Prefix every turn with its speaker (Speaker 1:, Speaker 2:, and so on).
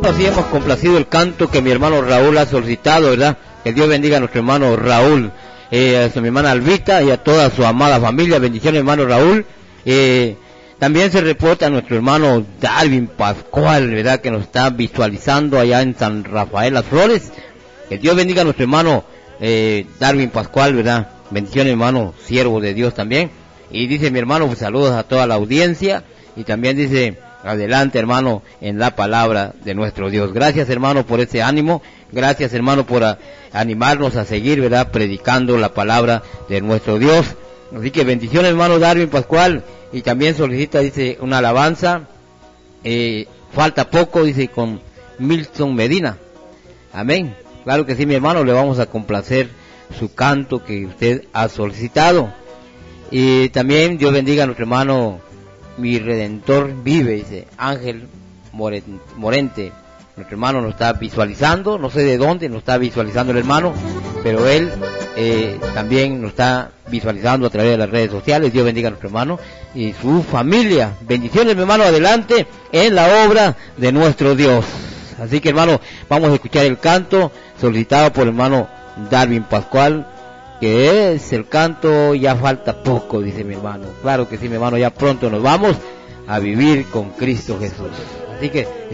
Speaker 1: Así hemos complacido el canto que mi hermano Raúl ha solicitado, ¿verdad? Que Dios bendiga a nuestro hermano Raúl, a mi hermana Albita y a toda su amada familia. Bendiciones, hermano Raúl. También se reporta a nuestro hermano Darwin Pascual, ¿verdad? Que nos está visualizando allá en San Rafael Las Flores. Que Dios bendiga a nuestro hermano Darwin Pascual, ¿verdad? Bendiciones, hermano, siervo de Dios también. Y dice mi hermano, pues, saludos a toda la audiencia. Y también dice, adelante, hermano, en la palabra de nuestro Dios. Gracias, hermano, por ese ánimo. Gracias, hermano, por animarnos a seguir, ¿verdad? Predicando la palabra de nuestro Dios. Así que bendiciones, hermano Darwin Pascual. Y también solicita, dice, una alabanza. Falta poco, dice, con Milton Medina. Amén. Claro que sí, mi hermano, le vamos a complacer su canto que usted ha solicitado. Y también Dios bendiga a nuestro hermano, mi Redentor vive, dice Ángel Morente. Nuestro hermano nos está visualizando, no sé de dónde nos está visualizando el hermano, pero él también nos está visualizando a través de las redes sociales. Dios bendiga a nuestro hermano y su familia. Bendiciones, mi hermano, adelante en la obra de nuestro Dios. Así que, hermano, vamos a escuchar el canto solicitado por el hermano Darwin Pascual, que es el canto Ya falta poco, dice mi hermano. Claro que sí, mi hermano, ya pronto nos vamos a vivir con Cristo Jesús. Así que